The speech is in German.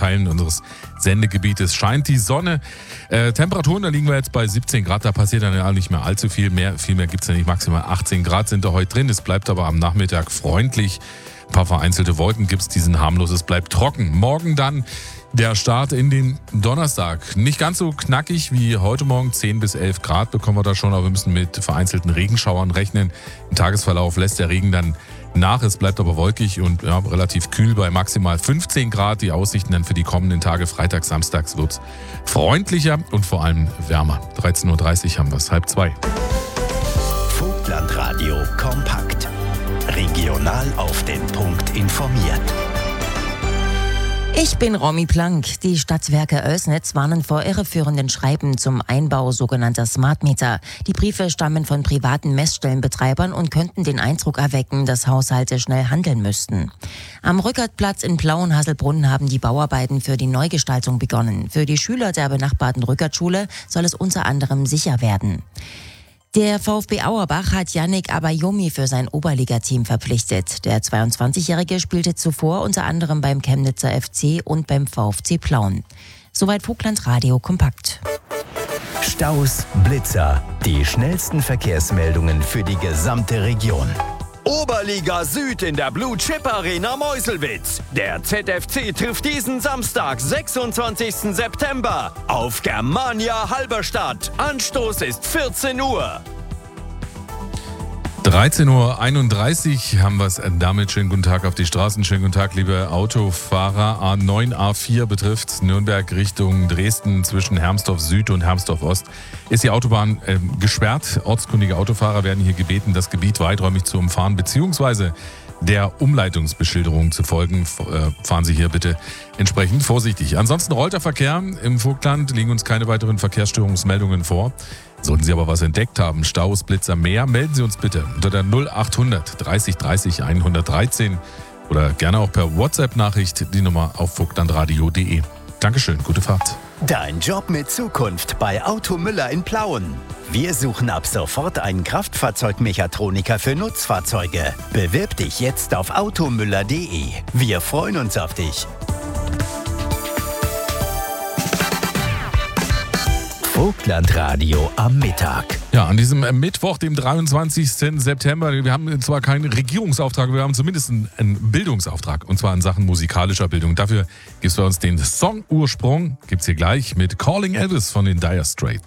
Teilen unseres Sendegebietes scheint die Sonne. Temperaturen, da liegen wir jetzt bei 17 Grad, da passiert dann ja nicht mehr allzu viel. Viel mehr gibt es ja nicht, maximal 18 Grad sind da heute drin. Es bleibt aber am Nachmittag freundlich. Ein paar vereinzelte Wolken gibt es, die sind harmlos, es bleibt trocken. Morgen dann der Start in den Donnerstag. Nicht ganz so knackig wie heute Morgen, 10 bis 11 Grad bekommen wir da schon, aber wir müssen mit vereinzelten Regenschauern rechnen. Im Tagesverlauf lässt der Regen dann nach, es bleibt aber wolkig und relativ kühl bei maximal 15 Grad. Die Aussichten dann für die kommenden Tage, Freitag, Samstags wird es freundlicher und vor allem wärmer. 13.30 Uhr haben wir es, 13:30. Vogtlandradio kompakt. Regional auf den Punkt informiert. Ich bin Romy Plank. Die Stadtwerke Oelsnitz warnen vor irreführenden Schreiben zum Einbau sogenannter Smart Meter. Die Briefe stammen von privaten Messstellenbetreibern und könnten den Eindruck erwecken, dass Haushalte schnell handeln müssten. Am Rückertplatz in Plauen-Hasselbrunn haben die Bauarbeiten für die Neugestaltung begonnen. Für die Schüler der benachbarten Rückertschule soll es unter anderem sicher werden. Der VfB Auerbach hat Yannick Abayomi für sein Oberligateam verpflichtet. Der 22-Jährige spielte zuvor unter anderem beim Chemnitzer FC und beim VfC Plauen. Soweit Vogtlandradio kompakt. Staus, Blitzer, die schnellsten Verkehrsmeldungen für die gesamte Region. Oberliga Süd in der Blue Chip Arena Meuselwitz. Der ZFC trifft diesen Samstag, 26. September auf Germania Halberstadt. Anstoß ist 14 Uhr. 13.31 Uhr haben wir es damit. Schönen guten Tag auf die Straßen. Schönen guten Tag, liebe Autofahrer. A9, A4 betrifft Nürnberg Richtung Dresden zwischen Hermsdorf Süd und Hermsdorf Ost. Ist die Autobahn gesperrt. Ortskundige Autofahrer werden hier gebeten, das Gebiet weiträumig zu umfahren bzw. der Umleitungsbeschilderung zu folgen. Fahren Sie hier bitte entsprechend vorsichtig. Ansonsten rollt der Verkehr im Vogtland, liegen uns keine weiteren Verkehrsstörungsmeldungen vor. Sollten Sie aber was entdeckt haben, Staus, Blitzer, mehr, melden Sie uns bitte unter der 0800 30 30 113 oder gerne auch per WhatsApp-Nachricht die Nummer auf vogtlandradio.de. Dankeschön, gute Fahrt. Dein Job mit Zukunft bei Auto Müller in Plauen. Wir suchen ab sofort einen Kraftfahrzeugmechatroniker für Nutzfahrzeuge. Bewirb dich jetzt auf automüller.de. Wir freuen uns auf dich. Vogtlandradio am Mittag. Ja, an diesem Mittwoch, dem 23. September, wir haben zwar keinen Regierungsauftrag, wir haben zumindest einen Bildungsauftrag, und zwar in Sachen musikalischer Bildung. Dafür gibt es bei uns den Song-Ursprung, gibt es hier gleich mit Calling Elvis von den Dire Straits.